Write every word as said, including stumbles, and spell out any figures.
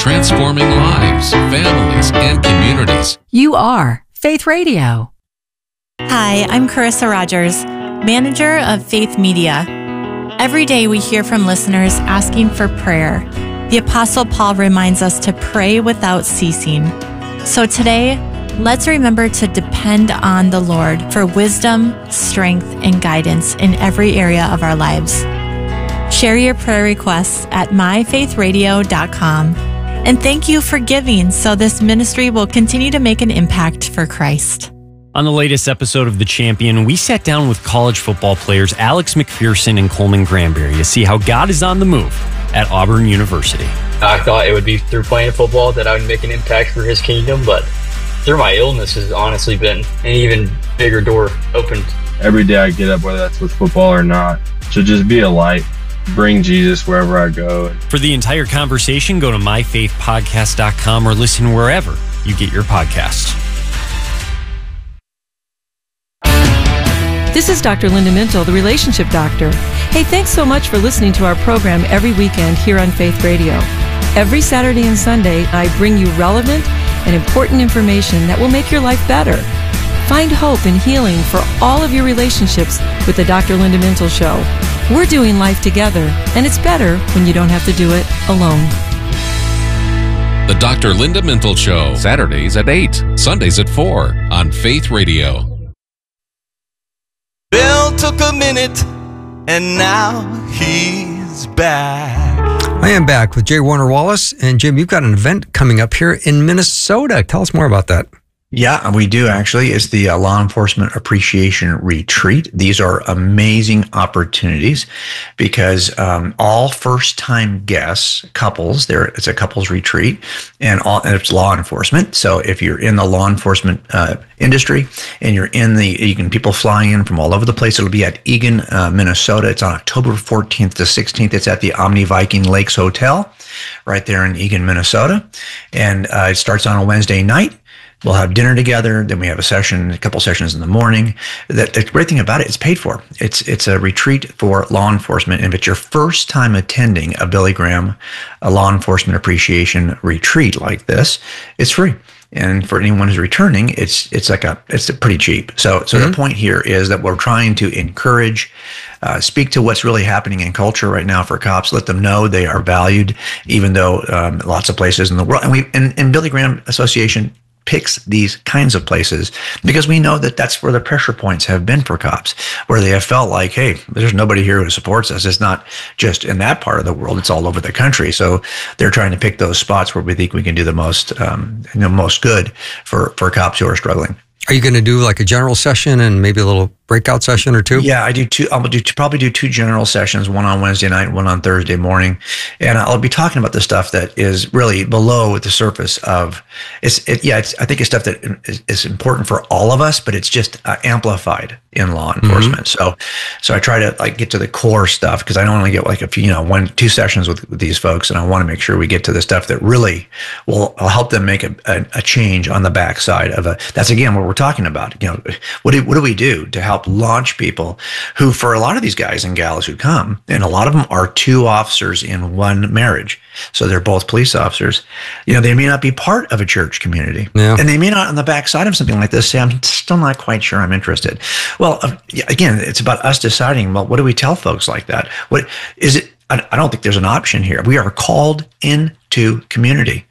transforming lives, families, and communities. You are Faith Radio. Hi, I'm Carissa Rogers, manager of Faith Media. Every day we hear from listeners asking for prayer. The Apostle Paul reminds us to pray without ceasing. So today, let's remember to depend on the Lord for wisdom, strength, and guidance in every area of our lives. Share your prayer requests at my faith radio dot com. And thank you for giving so this ministry will continue to make an impact for Christ. On the latest episode of The Champion, we sat down with college football players Alex McPherson and Coleman Granberry to see how God is on the move at Auburn University. I thought it would be through playing football that I would make an impact for his kingdom, but through my illness has honestly been an even bigger door opened. Every day I get up, whether that's with football or not, to just be a light. Bring Jesus wherever I go. For the entire conversation, go to my faith podcast dot com or listen wherever you get your podcasts. This is Doctor Linda Mintle, the Relationship Doctor. Hey, thanks so much for listening to our program every weekend here on Faith Radio. Every Saturday and Sunday, I bring you relevant and important information that will make your life better. Find hope and healing for all of your relationships with the Doctor Linda Mintle Show. We're doing life together, and it's better when you don't have to do it alone. The Doctor Linda Mintle Show, Saturdays at eight, Sundays at four on Faith Radio. Bill took a minute, and now he's back. I am back with Jay Warner Wallace. And Jim, you've got an event coming up here in Minnesota. Tell us more about that. Yeah, we do actually. It's the uh, Law Enforcement Appreciation Retreat. These are amazing opportunities because um, all first-time guests, couples, there it's a couples retreat, and, all, and it's law enforcement. So if you're in the law enforcement uh, industry and you're in the, you can people fly in from all over the place. It'll be at Eagan, uh, Minnesota. It's on October fourteenth to sixteenth. It's at the Omni Viking Lakes Hotel, right there in Eagan, Minnesota, and uh, it starts on a Wednesday night. We'll have dinner together. Then we have a session, a couple sessions in the morning. That the great thing about it, it's paid for. It's it's a retreat for law enforcement. And if it's your first time attending a Billy Graham, a law enforcement appreciation retreat like this, it's free. And for anyone who's returning, it's it's like a it's pretty cheap. So so mm-hmm. The point here is that we're trying to encourage, uh, speak to what's really happening in culture right now for cops. Let them know they are valued, even though um, lots of places in the world, and we and, and Billy Graham Association picks these kinds of places because we know that that's where the pressure points have been for cops, where they have felt like, hey, there's nobody here who supports us. It's not just in that part of the world; it's all over the country. So they're trying to pick those spots where we think we can do the most, um, you know, most good for for cops who are struggling. Are you going to do like a general session and maybe a little breakout session or two? Yeah, I do two. I'll do two, probably do two general sessions, one on Wednesday night, one on Thursday morning, and I'll be talking about the stuff that is really below the surface of. It's it, yeah, it's, I think it's stuff that is, is important for all of us, but it's just uh, amplified in law enforcement. Mm-hmm. So, so I try to like get to the core stuff because I don't only get like a few, you know, one two sessions with, with these folks, and I want to make sure we get to the stuff that really will, will help them make a, a, a change on the backside of a. That's again what we're talking about. You know, what do what do we do to help launch people who, for a lot of these guys and gals who come, and a lot of them are two officers in one marriage, so they're both police officers. You know, they may not be part of a church community, yeah. And they may not on the backside of something like this say, I'm still not quite sure I'm interested. Well, again, it's about us deciding, well, what do we tell folks like that? What is it? I don't think there's an option here. We are called into community.